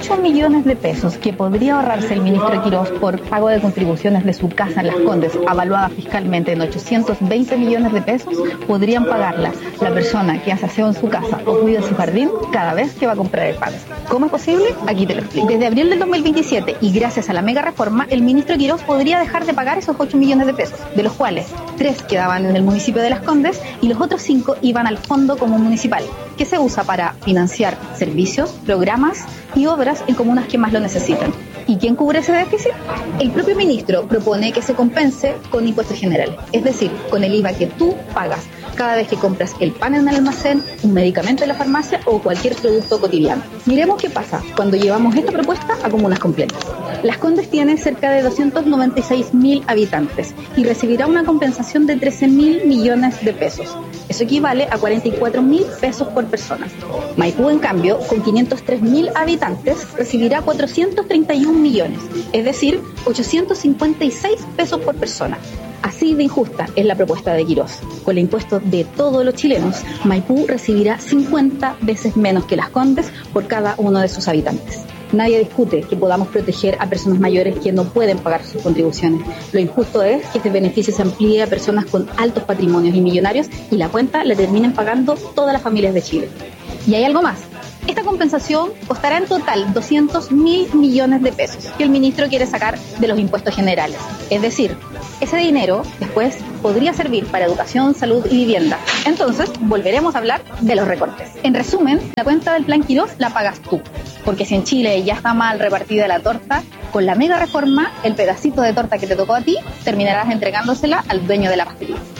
8 millones de pesos que podría ahorrarse el ministro Quirós por pago de contribuciones de su casa en Las Condes, evaluada fiscalmente en 820 millones de pesos, podrían pagarla la persona que hace aseo en su casa o cuida su jardín cada vez que va a comprar el pan. ¿Cómo es posible? Aquí te lo explico. Desde abril del 2027 y gracias a la mega reforma, el ministro Quirós podría dejar de pagar esos 8 millones de pesos, de los cuales 3 quedaban en el municipio de Las Condes y los otros 5 iban al Fondo Común Municipal, que se usa para financiar servicios, programas y obras en comunas que más lo necesitan. ¿Y quién cubre ese déficit? El propio ministro propone que se compense con impuestos generales, es decir, con el IVA que tú pagas cada vez que compras el pan en el almacén, un medicamento en la farmacia o cualquier producto cotidiano. Miremos qué pasa cuando llevamos esta propuesta a comunas completas. Las Condes tiene cerca de 296.000 habitantes y recibirá una compensación de 13.000 millones de pesos. Eso equivale a 44.000 pesos por persona. Maipú, en cambio, con 503.000 habitantes, recibirá 431 millones, es decir, 856 pesos por persona. Así de injusta es la propuesta de Quirós. Con el impuesto de todos los chilenos, Maipú recibirá 50 veces menos que Las Condes por cada uno de sus habitantes. Nadie discute que podamos proteger a personas mayores que no pueden pagar sus contribuciones. Lo injusto es que este beneficio se amplíe a personas con altos patrimonios y millonarios y la cuenta la terminen pagando todas las familias de Chile. Y hay algo más. Esta compensación costará en total 200.000 millones de pesos que el ministro quiere sacar de los impuestos generales. Es decir, ese dinero después podría servir para educación, salud y vivienda. Entonces, volveremos a hablar de los recortes. En resumen, la cuenta del plan Quirós la pagas tú. Porque si en Chile ya está mal repartida la torta, con la mega reforma, el pedacito de torta que te tocó a ti, terminarás entregándosela al dueño de la pastelería.